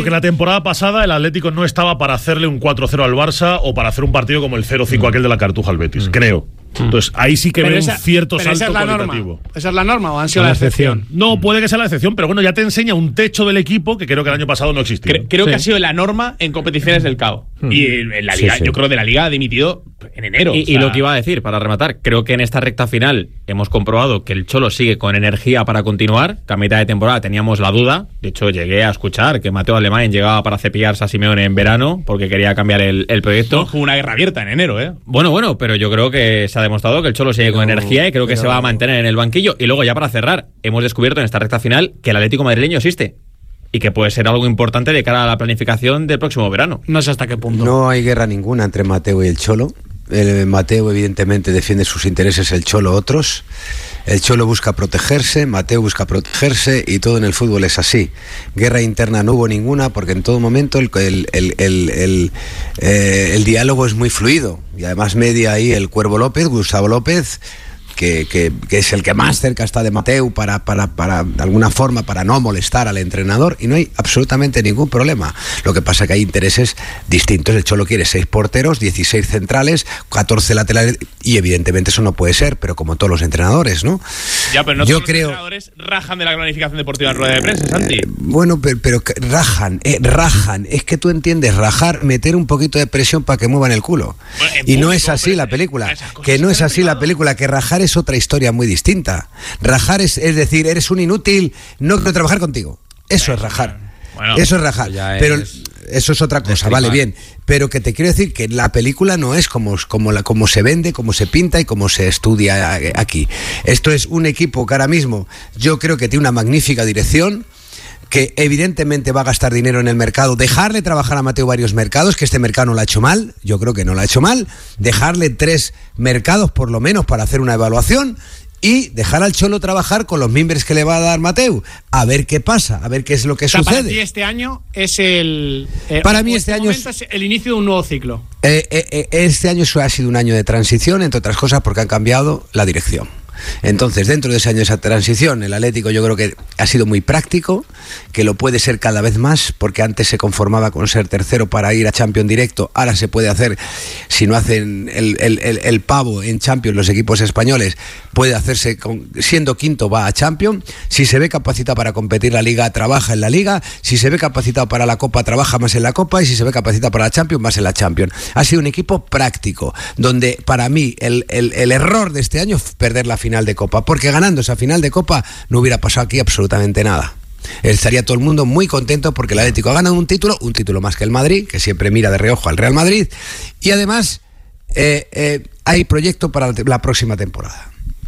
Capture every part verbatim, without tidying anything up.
Pero que la temporada pasada el Atlético no estaba para hacerle un cuatro cero al Barça o para hacer un partido como el cero cinco mm. aquel de la Cartuja al Betis, mm. creo. Entonces ahí sí que veo un cierto salto esa es la cualitativo. Norma. ¿Esa es la norma o han sido la, la excepción? excepción? No, puede que sea la excepción, pero bueno, ya te enseña un techo del equipo que creo que el año pasado no existía. Creo, creo sí. que ha sido la norma en competiciones del C A O. Hmm. Y en la liga, sí, sí. yo creo que de la liga ha dimitido en enero. Y, o sea... y lo que iba a decir, para rematar, creo que en esta recta final hemos comprobado que el Cholo sigue con energía para continuar, que a mitad de temporada teníamos la duda. De hecho, llegué a escuchar que Mateo Alemán llegaba para cepillarse a Simeone en verano porque quería cambiar el, el proyecto. No, fue una guerra abierta en enero, ¿eh? Bueno, bueno, pero yo creo que se ha demostrado que el Cholo sigue pero, con energía y creo que pero... se va a mantener en el banquillo. Y luego, ya para cerrar, hemos descubierto en esta recta final que el Atlético madrileño existe y que puede ser algo importante de cara a la planificación del próximo verano. No sé hasta qué punto. No hay guerra ninguna entre Mateo y el Cholo. El Mateo evidentemente defiende sus intereses, el Cholo otros. El Cholo busca protegerse, Mateo busca protegerse y todo en el fútbol es así. Guerra interna no hubo ninguna porque en todo momento el, el, el, el, el, eh, el diálogo es muy fluido y además media ahí el Cuervo López, Gustavo López, Que, que, que es el que más cerca está de Mateu para, para, para, de alguna forma, para no molestar al entrenador, y no hay absolutamente ningún problema. Lo que pasa es que hay intereses distintos. El Cholo quiere seis porteros, dieciséis centrales, catorce laterales, y evidentemente eso no puede ser, pero como todos los entrenadores, ¿no? Ya, pero no Yo todos creo, los entrenadores rajan de la planificación deportiva en rueda de prensa, Santi. Eh, bueno, pero, pero rajan, eh, rajan. Es que tú entiendes, rajar, meter un poquito de presión para que muevan el culo. Bueno, y no es así la película. Que no es así la película, que rajar es otra historia muy distinta. Rajar es, es decir, eres un inútil, no quiero trabajar contigo. Eso es rajar. Bueno, eso es rajar. Pero es, eso es otra cosa, vale, bien. Pero que te quiero decir que la película no es como, como, la, como se vende, como se pinta y como se estudia aquí. Esto es un equipo que ahora mismo yo creo que tiene una magnífica dirección, que evidentemente va a gastar dinero en el mercado, dejarle trabajar a Mateo varios mercados, que este mercado no lo ha hecho mal, yo creo que no lo ha hecho mal, dejarle tres mercados por lo menos para hacer una evaluación y dejar al Cholo trabajar con los mimbres que le va a dar Mateu, a ver qué pasa, a ver qué es lo que o sea, sucede. Para ti este año es el... Eh, para mí este, este año es, es el inicio de un nuevo ciclo. Eh, eh, eh, este año ha sido un año de transición, entre otras cosas porque han cambiado la dirección. Entonces, dentro de ese año, esa transición, el Atlético yo creo que ha sido muy práctico, que lo puede ser cada vez más, porque antes se conformaba con ser tercero para ir a Champions directo, ahora se puede hacer, si no hacen el, el, el, el pavo en Champions los equipos españoles, puede hacerse, con, siendo quinto va a Champions, si se ve capacitado para competir la Liga, trabaja en la Liga, si se ve capacitado para la Copa, trabaja más en la Copa, y si se ve capacitado para la Champions, más en la Champions. Ha sido un equipo práctico, donde para mí el, el, el error de este año es perder la final de Copa, porque ganando esa final de Copa no hubiera pasado aquí absolutamente nada. Estaría todo el mundo muy contento porque el Atlético ha ganado un título, un título más que el Madrid, que siempre mira de reojo al Real Madrid, y además eh, eh, hay proyecto para la próxima temporada.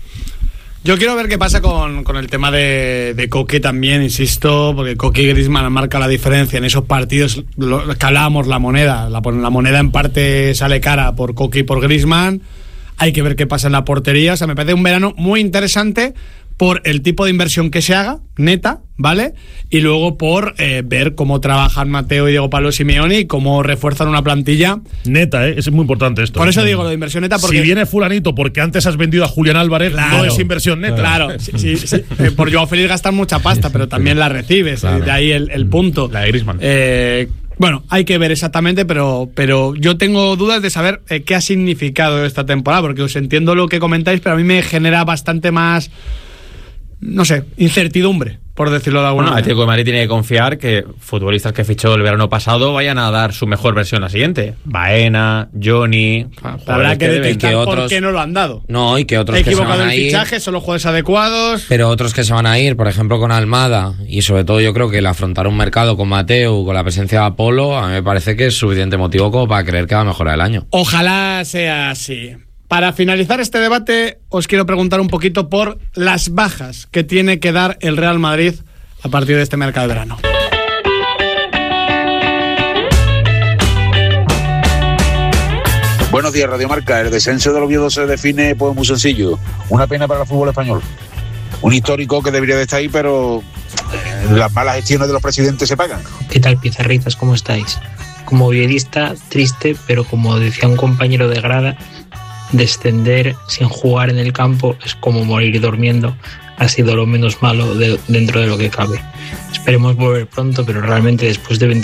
Yo quiero ver qué pasa con, con el tema de, de Coque también, insisto, porque Coque y Griezmann marca la diferencia en esos partidos. Lo que hablábamos, la moneda, la, la moneda en parte sale cara por Coque y por Griezmann. Hay que ver qué pasa en la portería. O sea, me parece un verano muy interesante por el tipo de inversión que se haga, neta, ¿vale? Y luego por eh, ver cómo trabajan Mateo y Diego Pablo Simeone y cómo refuerzan una plantilla. Neta, ¿eh? Es muy importante esto. Por eso digo lo de inversión neta, porque... Si viene fulanito porque antes has vendido a Julián Álvarez, claro, no es inversión neta. Claro, sí, sí, sí. Eh, por Joao Félix gastan mucha pasta, pero también la recibes. Claro. De ahí el, el punto. La de Griezmann. Eh... Bueno, hay que ver exactamente, pero, pero yo tengo dudas de saber eh, qué ha significado esta temporada, porque os entiendo lo que comentáis, pero a mí me genera bastante más, no sé, incertidumbre, por decirlo de alguna bueno, manera. El Atlético de Madrid tiene que confiar que futbolistas que fichó el verano pasado vayan a dar su mejor versión la siguiente. Baena, Johnny... Habrá que detectar que otros... por qué no lo han dado. No, y que otros He que se van a ir... equivocado el fichaje, son los jugadores adecuados... Pero otros que se van a ir, por ejemplo con Almada, y sobre todo yo creo que el afrontar un mercado con Mateu, con la presencia de Apolo, a mí me parece que es suficiente motivo como para creer que va a mejorar el año. Ojalá sea así. Para finalizar este debate, os quiero preguntar un poquito por las bajas que tiene que dar el Real Madrid a partir de este mercado de verano. Buenos días, Radio Marca. El descenso del Oviedo se define pues muy sencillo. Una pena para el fútbol español. Un histórico que debería de estar ahí, pero eh, las malas gestiones de los presidentes se pagan. ¿Qué tal, pizarritas? ¿Cómo estáis? Como oviedoista, triste, pero como decía un compañero de grada, descender sin jugar en el campo es como morir durmiendo. Ha sido lo menos malo de, dentro de lo que cabe. Esperemos volver pronto, pero realmente después de